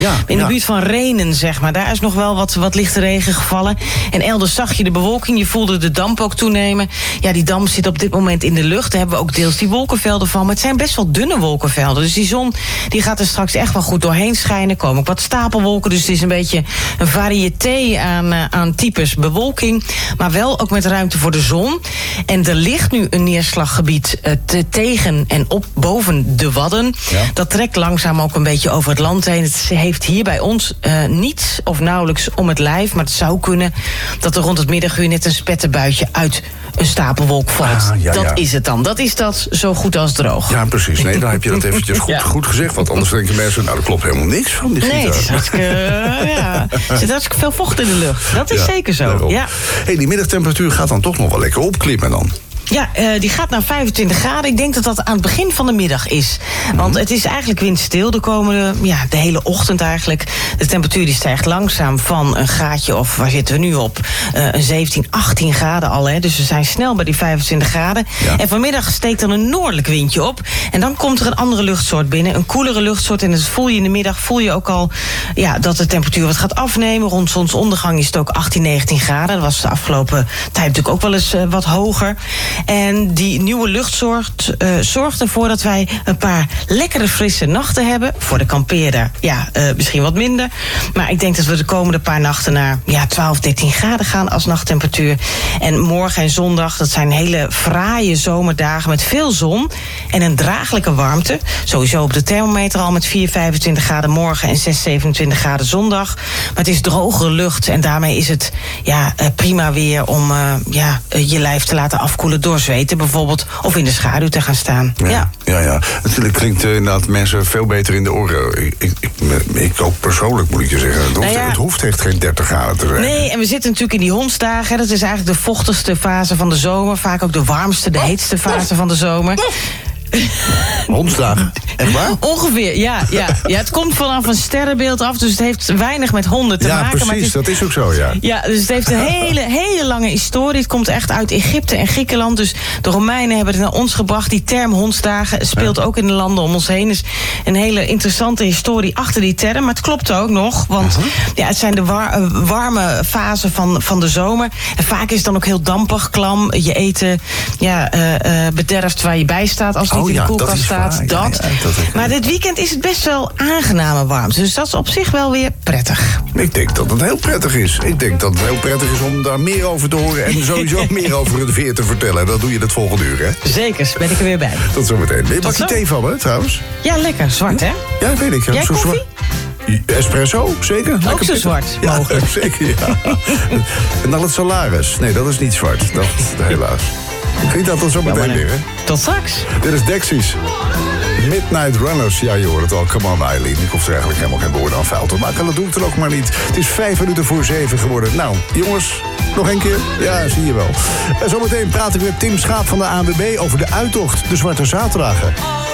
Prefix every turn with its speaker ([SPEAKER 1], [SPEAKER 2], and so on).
[SPEAKER 1] In de buurt van Rhenen, zeg maar. Daar is nog wel wat lichte regen gevallen. En elders zag je de bewolking, je voelde de damp ook toenemen. Ja, die damp zit op dit moment in de lucht. Daar hebben we ook deels die wolkenvelden van. Maar het zijn best wel dunne wolkenvelden. Dus die zon die gaat er straks echt wel goed doorheen schijnen. Er komen ook wat stapelwolken. Dus het is een beetje een variëteit aan types bewolking. Maar wel ook met ruimte voor de zon. En er ligt nu een neerslaggebied tegen en op boven de Wadden. Ja. Dat trekt langzaam ook een beetje over het land heen. Het heeft hier bij ons niets of nauwelijks om het lijf. Maar het zou kunnen dat er rond het middaguur net een spetterbuitje uit een stapelwolk valt. Dat is het dan. Dat is dat zo goed als droog.
[SPEAKER 2] Ja, precies. Nee, dan heb je dat eventjes goed gezegd. Want anders denken mensen, nou, er klopt helemaal niks van die gitaar.
[SPEAKER 1] Nee, het is hartstikke, er zit hartstikke veel vocht in de lucht. Dat is zeker zo. Ja.
[SPEAKER 2] Hey, die middagtemperatuur gaat dan toch nog wel lekker opklimmen dan.
[SPEAKER 1] Ja, die gaat naar 25 graden. Ik denk dat dat aan het begin van de middag is. Want het is eigenlijk windstil de hele ochtend eigenlijk. De temperatuur die stijgt langzaam van een graadje of waar zitten we nu op? Een 17, 18 graden al. Hè? Dus we zijn snel bij die 25 graden. Ja. En vanmiddag steekt dan een noordelijk windje op. En dan komt er een andere luchtsoort binnen. Een koelere luchtsoort. En dat voel je in de middag ook al dat de temperatuur wat gaat afnemen. Rond zonsondergang is het ook 18, 19 graden. Dat was de afgelopen tijd natuurlijk ook wel eens wat hoger. En die nieuwe luchtsoort zorgt ervoor dat wij een paar lekkere frisse nachten hebben. Voor de kampeerder misschien wat minder. Maar ik denk dat we de komende paar nachten naar 12, 13 graden gaan als nachttemperatuur. En morgen en zondag, dat zijn hele fraaie zomerdagen met veel zon en een draaglijke warmte. Sowieso op de thermometer al met 4, 25 graden morgen en 6, 27 graden zondag. Maar het is drogere lucht en daarmee is het prima weer om je lijf te laten afkoelen door zweten bijvoorbeeld, of in de schaduw te gaan staan.
[SPEAKER 2] Ja. Het klinkt inderdaad mensen veel beter in de oren. Ik ook persoonlijk, moet ik je zeggen. Het hoeft echt geen 30 graden te zijn.
[SPEAKER 1] Nee, en we zitten natuurlijk in die hondsdagen. Dat is eigenlijk de vochtigste fase van de zomer. Vaak ook de warmste, de heetste fase van de zomer.
[SPEAKER 2] Hondsdagen, echt waar?
[SPEAKER 1] Ongeveer, ja. Het komt vanaf een sterrenbeeld af, dus het heeft weinig met honden te maken.
[SPEAKER 2] Ja, precies, dat is ook zo, ja.
[SPEAKER 1] Ja, dus het heeft een hele lange historie. Het komt echt uit Egypte en Griekenland. Dus de Romeinen hebben het naar ons gebracht. Die term hondsdagen speelt ook in de landen om ons heen. Dus een hele interessante historie achter die term. Maar het klopt ook nog, want het zijn de warme fasen van de zomer. En vaak is het dan ook heel dampig, klam. Je eten bederft waar je bij staat als het niet in de koelkast staat. Maar dit weekend is het best wel aangename warmte. Dus dat is op zich wel weer prettig.
[SPEAKER 2] Ik denk dat het heel prettig is. Om daar meer over te horen en sowieso meer over het weer te vertellen. Dat doe je het volgende uur, hè?
[SPEAKER 1] Zeker, ben ik er weer bij.
[SPEAKER 2] Tot zometeen. Ben je bakje thee van me, trouwens?
[SPEAKER 1] Ja, lekker. Zwart, hè?
[SPEAKER 2] Ja, weet ik.
[SPEAKER 1] Jij
[SPEAKER 2] zo
[SPEAKER 1] koffie?
[SPEAKER 2] Espresso, zeker.
[SPEAKER 1] Ook zo zwart, mogelijk.
[SPEAKER 2] Ja, zeker, ja. En dan het salaris. Nee, dat is niet zwart. Dat helaas. Giet dat dan zo meteen weer, hè?
[SPEAKER 1] Tot straks.
[SPEAKER 2] Dit is Dexys. Midnight Runners. Ja, je hoort het al. Come on, Eileen. Ik hoef er eigenlijk helemaal geen woorden aan vuil te maken. Dat doe ik dan ook maar niet. Het is 7:05 geworden. Nou, jongens, nog een keer? Ja, zie je wel. En zometeen praat ik met Tim Schaap van de ANWB over de uittocht. De Zwarte Zaterdagen.